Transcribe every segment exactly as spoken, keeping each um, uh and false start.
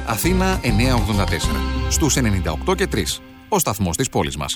Αθήνα εννιακόσια ογδόντα τέσσερα. Στους ενενήντα οκτώ και τρία. Ο σταθμός της πόλης μας.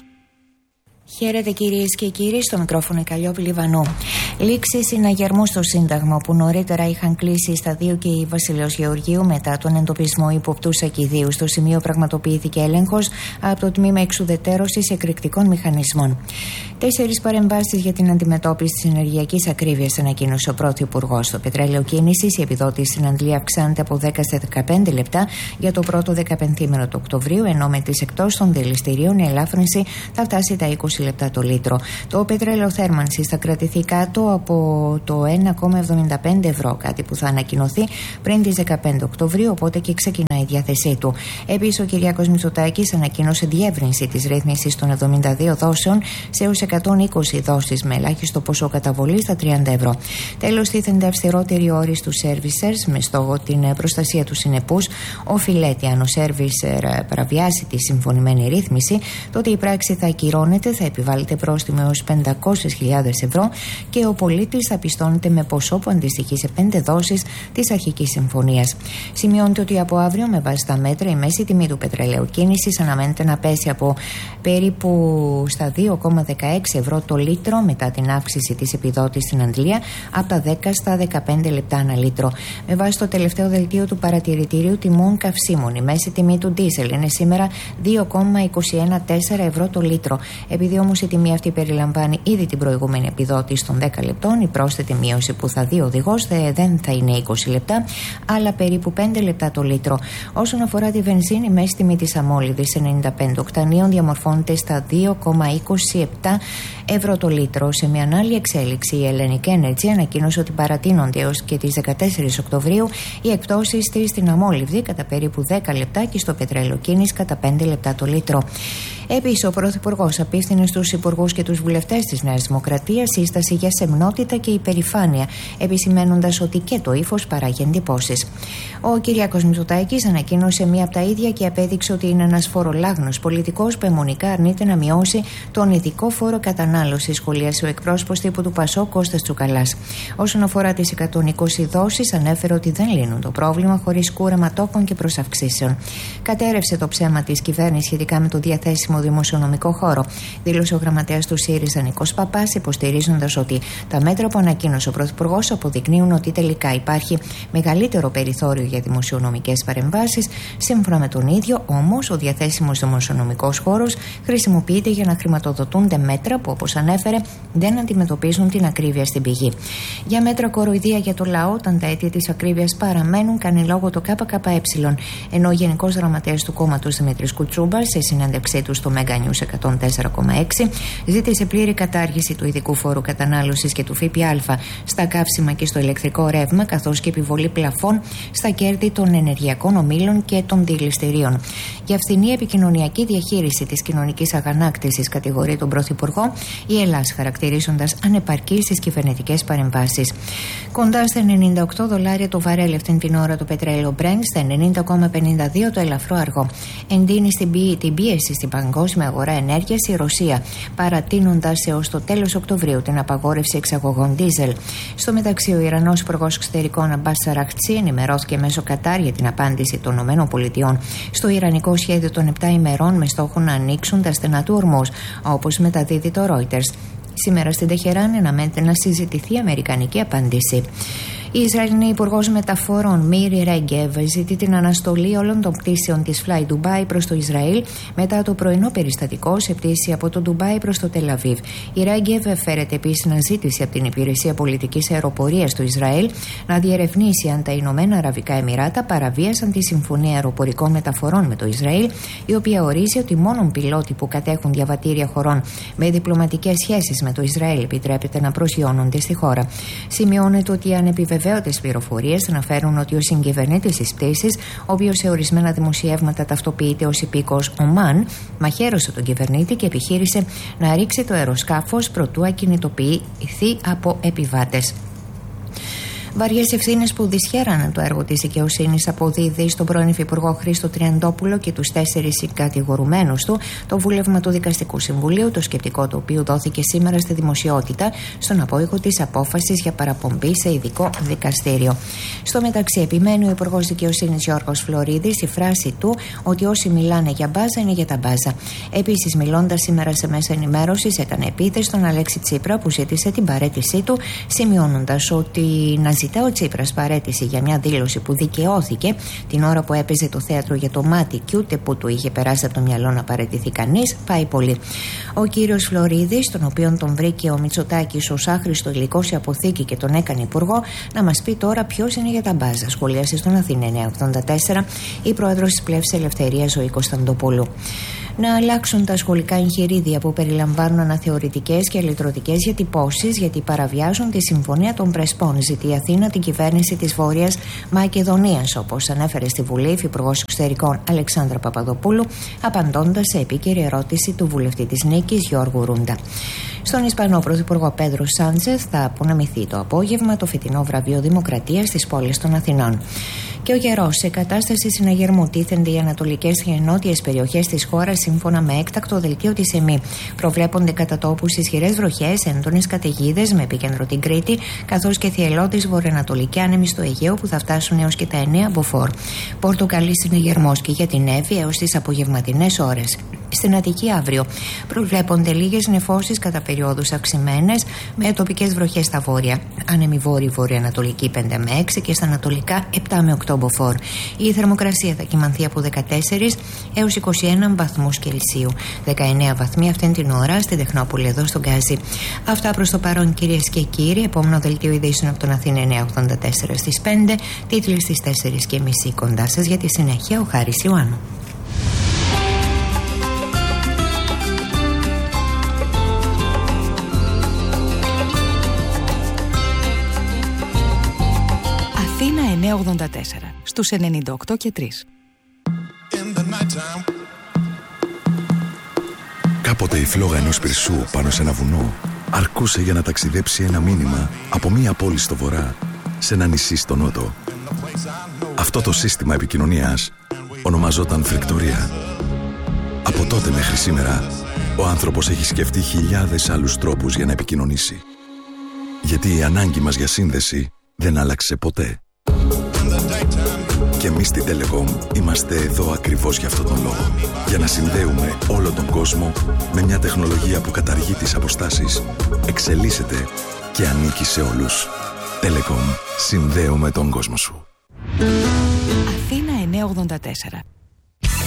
Χαίρετε κυρίες και κύριοι, στο μικρόφωνο η Καλλιόπη Λιβανού. Λήξη συναγερμού στο Σύνταγμα που νωρίτερα είχαν κλείσει στα δύο και η Βασιλέως Γεωργίου μετά τον εντοπισμό υποπτού σακιδίου. Στο σημείο πραγματοποιήθηκε έλεγχος από το τμήμα εξουδετερώσης εκρηκτικών μηχανισμών. Τέσσερις παρεμβάσεις για την αντιμετώπιση της ενεργειακής ακρίβειας ανακοίνωσε ο Πρωθυπουργός. Στο πετρέλαιο κίνησης η επιδότηση στην Αγγλία αυξάνεται από δέκα σε δεκαπέντε λεπτά για το πρώτο δεκαπενθήμερο του Οκτωβρίου, ενώ με τις εκτός των δηληστηρίων η ελάφρυνση θα φτάσει τα είκοσι λεπτά το λίτρο. Το πετρέλαιο θέρμανσης θα κρατηθεί κάτω από το ένα κόμμα εβδομήντα πέντε ευρώ, κάτι που θα ανακοινωθεί πριν τις δεκαπέντε Οκτωβρίου, οπότε και ξεκινάει η διάθεσή του. Επίσης, ο Κυριάκος Μητσοτάκης ανακοίνωσε διεύρυνση της ρύθμισης των εβδομήντα δύο δόσεων σε έως εκατόν είκοσι δόσεις με ελάχιστο ποσό καταβολή στα τριάντα ευρώ. Τέλος, τίθενται αυστηρότεροι όροι στους servicers με στόχο την προστασία του συνεπούς. Οφειλέται, αν ο servicer παραβιάσει τη συμφωνημένη ρύθμιση, τότε η πράξη θα ακυρώνεται, θα επιβάλλεται πρόστιμο έως πεντακόσιες χιλιάδες ευρώ και ο πολίτης θα πιστώνεται με ποσό που αντιστοιχεί σε πέντε δόσεις της αρχικής συμφωνίας. Σημειώνεται ότι από αύριο, με βάση τα μέτρα, η μέση τιμή του πετρελαίου κίνησης αναμένεται να πέσει από περίπου στα δύο κόμμα δεκαέξι ευρώ το λίτρο μετά την αύξηση της επιδότησης στην Αγγλία από τα δέκα στα δεκαπέντε λεπτά ανά λίτρο. Με βάση το τελευταίο δελτίο του παρατηρητηρίου τιμών καυσίμων, η μέση τιμή του ντίζελ είναι σήμερα δύο κόμμα είκοσι ένα τέσσερα ευρώ το λίτρο. Επειδή όμως η τιμή αυτή περιλαμβάνει ήδη την προηγούμενη επιδότηση των δέκα λεπτών, η πρόσθετη μείωση που θα δει ο οδηγός δεν θα είναι είκοσι λεπτά, αλλά περίπου πέντε λεπτά το λίτρο. Όσον αφορά τη βενζίνη, η μέση τιμή της αμόλυδης ενενήντα πέντε οκτανίων διαμορφώνεται στα δύο κόμμα είκοσι επτά ευρώ το λίτρο. Σε μια άλλη εξέλιξη, η Hellenic Energy ανακοίνωσε ότι παρατείνονται έως και τις δεκατέσσερις Οκτωβρίου οι εκπτώσεις της στην αμόλυβδη κατά περίπου δέκα λεπτά και στο πετρέλαιο κίνηση κατά πέντε λεπτά το λίτρο. Επίσης, ο Πρωθυπουργός απίφθινε στους υπουργούς και τους βουλευτές της Νέας Δημοκρατίας σύσταση για σεμνότητα και υπερηφάνεια, επισημαίνοντας ότι και το ύφος παράγει εντυπώσεις. Ο Κυριάκος Μητσοτάκης ανακοίνωσε μία από τα ίδια και απέδειξε ότι είναι ένας φορολάγνος πολιτικός που αιμονικά αρνείται να μειώσει τον ειδικό φόρο κατανάλωσης, σχολίασε ο εκπρόσωπος τύπου του Πασόκ Κώστας Τσουκαλάς. Όσον αφορά τις εκατόν είκοσι δόσεις, ανέφερε ότι δεν λύνουν το πρόβλημα χωρίς κούρεμα τόκων και προσαυξήσεων. Κατέρευσε το ψέμα της κυβέρνησης σχετικά με το διαθέσιμο δημοσιονομικό χώρο, δήλωσε ο γραμματέας του ΣΥΡΙΖΑ Νικός Παπάς, υποστηρίζοντας ότι τα μέτρα που ανακοίνωσε ο Πρωθυπουργός αποδεικνύουν ότι τελικά υπάρχει μεγαλύτερο περιθώριο για δημοσιονομικές παρεμβάσεις. Σύμφωνα με τον ίδιο, όμως, ο διαθέσιμος δημοσιονομικός χώρος χρησιμοποιείται για να χρηματοδοτούνται μέτρα που, όπως ανέφερε, δεν αντιμετωπίζουν την ακρίβεια στην πηγή. Για μέτρα κοροϊδία για το λαό, όταν τα αίτια της ακρίβειας παραμένουν, κάνει λόγο το ΚΚΕ, ενώ ο Γενικός Γραμματέας του κόμματος Δημήτρης Κουτσούμπας, σε συνέντευξή του στο Mega News εκατόν τέσσερα κόμμα έξι, ζήτησε πλήρη κατάργηση του ειδικού φόρου κατανάλωσης και του ΦΠΑ στα καύσιμα και στο ηλεκτρικό ρεύμα, καθώς και επιβολή πλαφών στα κέρδη των ενεργειακών ομίλων και των δηληστηρίων. Για φθηνή επικοινωνιακή διαχείριση της κοινωνικής αγανάκτησης, κατηγορεί τον Πρωθυπουργό η Ελλάς, χαρακτηρίζοντας ανεπαρκή στις κυβερνητικές παρεμβάσεις. Κοντά στα ενενήντα οκτώ δολάρια το βαρέλι αυτήν την ώρα το πετρέλαιο Brent, στα ενενήντα κόμμα πενήντα δύο το ελαφρό αργό. Εντείνει στην την πίεση στην παγκόσμια αγορά ενέργειας η Ρωσία, παρατείνοντας έως το τέλος Οκτωβρίου την απαγόρευση εξαγωγών ντίζελ. Στο μεταξύ, ο Ιρανός Υπουργός Εξωτερικών Αμπάς Αραχτσί ενημερώθηκε μέσω Κατάρ για την απάντηση των ΗΠΑ στο ιρανικό σχέδιο των επτά ημερών με στόχο να ανοίξουν τα στενά του Ορμούζ, όπως μεταδίδει το Reuters. Σήμερα στην Τεχεράνη αναμένεται να συζητηθεί η αμερικανική απάντηση. Η Ισραηλινή Υπουργός Μεταφορών Μίρι Ρέγκεβ ζητεί την αναστολή όλων των πτήσεων της Fly Dubai προς το Ισραήλ μετά το πρωινό περιστατικό σε πτήση από το Ντουμπάι προς το Τελαβίβ. Η Ρέγκεβ φέρεται επίσης να ζήτησε από την Υπηρεσία Πολιτικής Αεροπορίας του Ισραήλ να διερευνήσει αν τα Ηνωμένα Αραβικά Εμιράτα παραβίασαν τη Συμφωνία Αεροπορικών Μεταφορών με το Ισραήλ, η οποία ορίζει ότι μόνο πιλότοι που κατέχουν διαβατήρια χωρών με διπλωματικές σχέσεις με το Ισραήλ επιτρέπεται να προσγειώνονται στη χώρα. Σημειώνεται ότι αν επιβεβαιώνεται Βεβαίωτες πληροφορίες αναφέρουν ότι ο συγκυβερνήτης της πτήσης, ο οποίος σε ορισμένα δημοσιεύματα ταυτοποιείται ως υπήκος Ομάν, μαχαίρωσε τον κυβερνήτη και επιχείρησε να ρίξει το αεροσκάφος προτού ακινητοποιηθεί από επιβάτες. Βαριές ευθύνες που δυσχέραναν το έργο της δικαιοσύνης αποδίδει στον πρώην Υφυπουργό Χρήστο Τριαντόπουλο και τους τέσσερις συγκατηγορουμένους του το βούλευμα του Δικαστικού Συμβουλίου, το σκεπτικό το οποίο δόθηκε σήμερα στη δημοσιότητα στον απόϊχο της απόφασης για παραπομπή σε ειδικό δικαστήριο. Στο μεταξύ, επιμένει ο Υπουργός Δικαιοσύνης Γιώργος Φλωρίδης στη φράση του ότι όσοι μιλάνε για μπάζα είναι για τα μπάζα. Επίσης, μιλώντας σήμερα σε μέσα ενημέρωσης, έκανε επίθεση στον Αλέξη Τσίπρα που ζήτησε την παραίτησή του, σημειώνοντας ότι να ζητά ο Τσίπρας παραίτηση για μια δήλωση που δικαιώθηκε την ώρα που έπαιζε το θέατρο για το μάτι και ούτε που του είχε περάσει από το μυαλό να παραιτηθεί κανείς, πάει πολύ. Ο κύριος Φλωρίδης, τον οποίον τον βρήκε ο Μητσοτάκης ως άχρηστο υλικό σε αποθήκη και τον έκανε υπουργό, να μας πει τώρα ποιος είναι για τα μπάζα, σχολίασε στον Αθήνα εννιακόσια ογδόντα τέσσερα η πρόεδρος της Πλεύσης Ελευθερίας Ζωή Κωνσταντοπούλου. Να αλλάξουν τα σχολικά εγχειρίδια που περιλαμβάνουν αναθεωρητικές και λυτρωτικές διατυπώσεις γιατί παραβιάζουν τη Συμφωνία των Πρεσπών, ζητεί η Αθήνα την κυβέρνηση της Βόρειας Μακεδονίας, όπως ανέφερε στη Βουλή η Υφυπουργός Εξωτερικών Αλεξάνδρα Παπαδοπούλου, απαντώντας σε επίκαιρη ερώτηση του βουλευτή της Νίκης Γιώργου Ρούντα. Στον Ισπανό Πρωθυπουργό Πέντρο Σάντσεθ θα απονεμηθεί το απόγευμα το φετινό βραβείο Δημοκρατίας στις πόλεις των Αθηνών. Και ο καιρός. Σε κατάσταση συναγερμού τίθενται οι ανατολικές και νότιες περιοχές της χώρας σύμφωνα με έκτακτο δελτίο της ΕΜΗ. Προβλέπονται κατά τόπους ισχυρές βροχές, έντονες καταιγίδες με επίκεντρο την Κρήτη, καθώς και θυελλώδης βορειοανατολική άνεμη στο Αιγαίο που θα φτάσουν έως και τα εννέα μποφόρ. Πορτοκαλί συναγερμός και για την Εύη έως τις απογευματινές ώρες. Στην Αττική αύριο προβλέπονται λίγες νεφώσεις κατά περιόδους αυξημένες με τοπικές βροχές στα βόρεια. Άνεμη βόρειο-βορειοανατολική πέντε με έξι και στα ανατολικά επτά με οκτώ μποφόρ. Η θερμοκρασία θα κυμανθεί από δεκατέσσερα έως είκοσι ένα βαθμούς Κελσίου. δεκαεννέα βαθμοί αυτήν την ώρα στην Τεχνόπολη εδώ στον Γκάζι. Αυτά προς το παρόν, κυρίες και κύριοι. Επόμενο δελτίο ειδήσεων από τον Αθήνα εννιακόσια ογδόντα τέσσερα στις πέντε. Τίτλοι στις τέσσερις και μισή κοντά σας. Για τη συνέχεια ο Χάρης Ιωάννου. εννιακόσια ογδόντα τέσσερα στους ενενήντα οκτώ και τρία. Κάποτε η φλόγα ενός πυρσού πάνω σε ένα βουνό αρκούσε για να ταξιδέψει ένα μήνυμα από μία πόλη στο βορρά σε ένα νησί στο νότο. Αυτό το σύστημα επικοινωνίας ονομαζόταν φρικτορία. Από τότε μέχρι σήμερα ο άνθρωπος έχει σκεφτεί χιλιάδες άλλους τρόπους για να επικοινωνήσει. Γιατί η ανάγκη μας για σύνδεση δεν άλλαξε ποτέ. Και εμείς στην Telecom είμαστε εδώ ακριβώς για αυτόν τον λόγο. Για να συνδέουμε όλο τον κόσμο με μια τεχνολογία που καταργεί τις αποστάσεις, εξελίσσεται και ανήκει σε όλους. Telecom. Συνδέουμε τον κόσμο σου. Αθήνα εννιακόσια ογδόντα τέσσερα.